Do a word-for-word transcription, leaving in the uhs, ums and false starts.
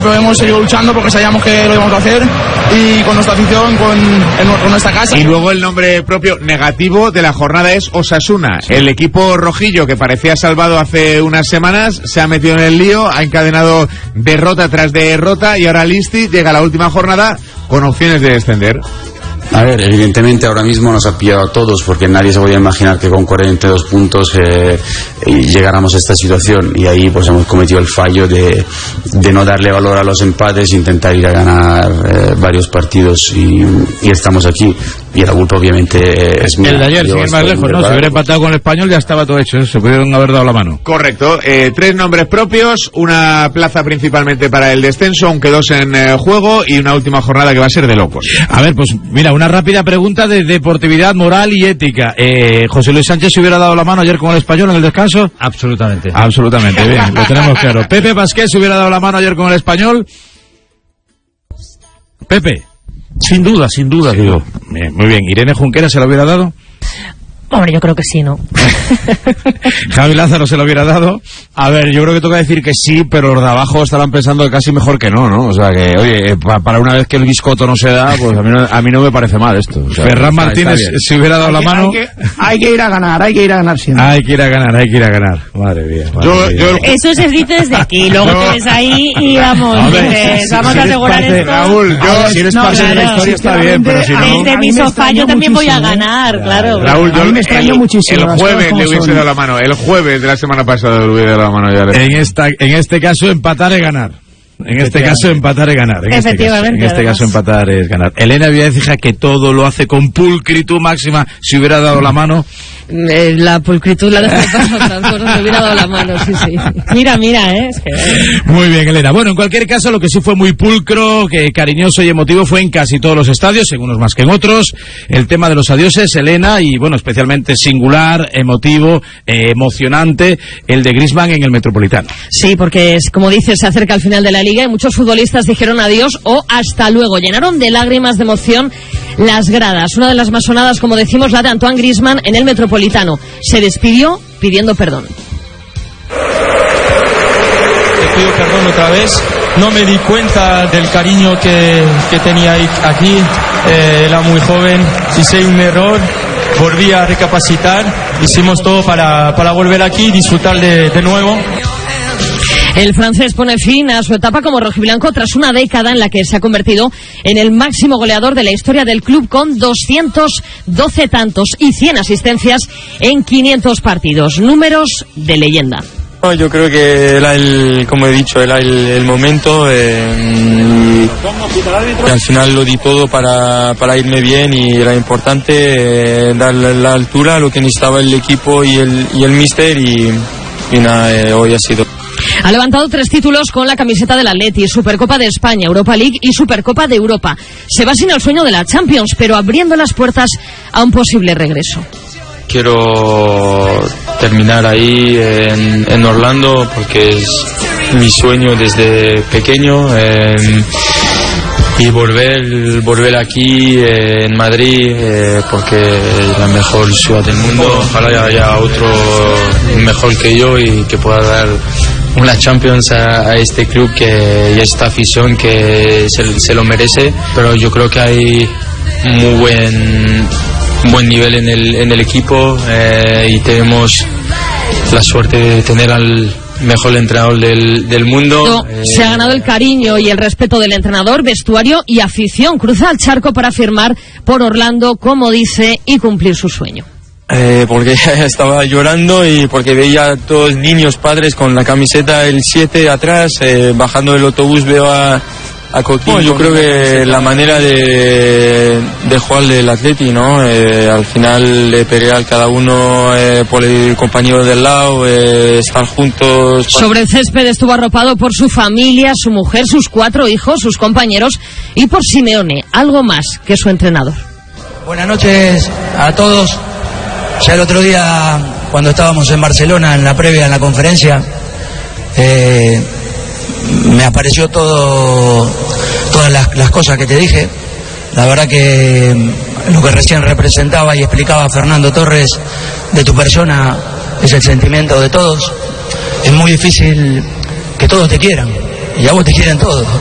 Pero hemos seguido luchando porque sabíamos que lo íbamos a hacer y con nuestra afición, con, en, con nuestra casa. Y luego el nombre propio negativo de la jornada es Osasuna. Sí. El equipo rojillo que parecía salvado hace unas semanas se ha metido en el lío, ha encadenado derrota tras derrota y ahora Listi llega a la última jornada con opciones de descender. A ver, evidentemente ahora mismo nos ha pillado a todos porque nadie se podía imaginar que con cuarenta y dos puntos eh, llegáramos a esta situación y ahí pues hemos cometido el fallo de, de no darle valor a los empates, intentar ir a ganar eh, varios partidos y, y estamos aquí y la culpa obviamente es mía. El de ayer, sin ir más lejos, ¿no? Si hubiera empatado con el Español ya estaba todo hecho, ¿eh? Se pudieron haber dado la mano. Correcto, eh, tres nombres propios, una plaza principalmente para el descenso, aunque dos en eh, juego y una última jornada que va a ser de locos. A ver, pues mira, una rápida pregunta de deportividad, moral y ética. Eh, ¿José Luis Sánchez se hubiera dado la mano ayer con el Español en el descanso? Absolutamente. Absolutamente, bien, lo tenemos claro. ¿Pepe Pasqués se hubiera dado la mano ayer con el Español? Pepe. Sin duda, sin duda, sí, digo. Bien, muy bien. ¿Irene Junquera se lo hubiera dado? Hombre, yo creo que sí, ¿no? ¿Javi Lázaro se lo hubiera dado? A ver, yo creo que toca decir que sí, pero los de abajo estarán pensando que casi mejor que no, ¿no? O sea que, oye, para una vez que el biscoto no se da, pues a mí no, a mí no me parece mal esto. O sea, Ferran está, Martínez está se hubiera dado hay la que, mano. Hay que, hay que ir a ganar, hay que ir a ganar siempre. Hay que ir a ganar, hay que ir a ganar. Madre mía. Madre Yo, mía. yo, Eso se dice desde aquí, luego te ves ahí y vamos, Hombre, dices, si- vamos si a eres asegurar parte- esto. Raúl, yo, si eres No, parte de la claro, historia está bien, pero si no... Desde a mí mi me sofá extrañó yo también voy a muchísimo, ¿eh? ganar, claro. Raúl, yo A mí me extrañó el, muchísimo, el las jueves cosas como le hubiese son. dado la mano, el jueves de la semana pasada le hubiese dado la mano ya. Le... En, esta, en este caso, empatar es ganar. En este caso, empatar es ganar. En este caso, en este caso, empatar es ganar. Elena Villaécija, que todo lo hace con pulcritud máxima, si hubiera dado la mano. Eh, la pulcritud la dejo para otras cosas, me hubiera dado la mano, sí, sí. Mira, mira, ¿eh? Es que... Muy bien, Elena. Bueno, en cualquier caso, lo que sí fue muy pulcro, que cariñoso y emotivo fue en casi todos los estadios, en unos más que en otros. El tema de los adioses, Elena, y bueno, especialmente singular, emotivo, eh, emocionante, el de Griezmann en el Metropolitano. Sí, porque es, como dices, se acerca el final de la Liga y muchos futbolistas dijeron adiós o hasta luego. Llenaron de lágrimas de emoción las gradas. Una de las más sonadas, como decimos, la de Antoine Griezmann en el Metropolitano. Se despidió pidiendo perdón. Te pido perdón otra vez. No me di cuenta del cariño que, que tenía aquí. Eh, era muy joven. Hice un error. Volví a recapacitar. Hicimos todo para, para volver aquí y disfrutar de, de nuevo. El francés pone fin a su etapa como rojiblanco tras una década en la que se ha convertido en el máximo goleador de la historia del club con doscientos doce tantos y cien asistencias en quinientos partidos. Números de leyenda. Yo creo que era el, como he dicho, era el, el momento eh, y, y al final lo di todo para, para irme bien y era importante eh, dar la, la altura a lo que necesitaba el equipo y el, y el míster y, y nada, eh, hoy ha sido. Ha levantado tres títulos con la camiseta del Atleti, Supercopa de España, Europa League y Supercopa de Europa. Se va sin el sueño de la Champions, pero abriendo las puertas a un posible regreso. Quiero terminar ahí en, en Orlando porque es mi sueño desde pequeño eh, y volver volver aquí eh, en Madrid eh, porque es la mejor ciudad del mundo. Ojalá haya otro mejor que yo y que pueda dar una Champions a, a este club que, y a esta afición que se, se lo merece, pero yo creo que hay muy buen buen nivel en el, en el equipo eh, y tenemos la suerte de tener al mejor entrenador del, del mundo. Eh, se ha ganado el cariño y el respeto del entrenador, vestuario y afición. Cruza el charco para firmar por Orlando, como dice, y cumplir su sueño. Eh, porque estaba llorando y porque veía a todos niños, padres con la camiseta el siete atrás, eh, bajando del autobús veo a, a Coutinho. Bueno, yo creo que la manera de, de jugar del Atleti, ¿no? Eh, al final de pelear cada uno eh, por el compañero del lado, eh, estar juntos. Sobre el césped estuvo arropado por su familia, su mujer, sus cuatro hijos, sus compañeros y por Simeone, algo más que su entrenador. Buenas noches a todos. Ya el otro día, cuando estábamos en Barcelona, en la previa, en la conferencia, eh, me apareció todo, todas las, las cosas que te dije. La verdad que lo que recién representaba y explicaba Fernando Torres de tu persona es el sentimiento de todos. Es muy difícil que todos te quieran, y a vos te quieren todos.